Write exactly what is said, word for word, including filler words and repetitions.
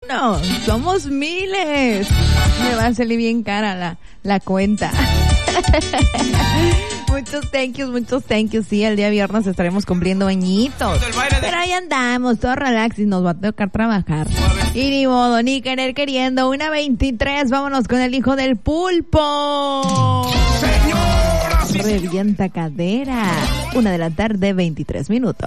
uno, somos miles. Me va a salir bien cara la, la cuenta. Muchos thank yous, muchos thank yous. Sí, el día viernes estaremos cumpliendo añitos. Pero ahí andamos, todo relax y nos va a tocar trabajar. Y ni modo, ni querer queriendo. Una veintitrés, vámonos con el hijo del pulpo. Señoras, revienta cadera. Una de la tarde, veintitrés minutos.